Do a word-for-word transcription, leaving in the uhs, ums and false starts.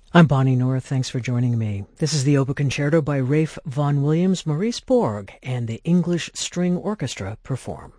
I'm Bonnie North. Thanks for joining me. This is the Oboe Concerto by Ralph Vaughan Williams. Maurice Borg and the English String Orchestra perform.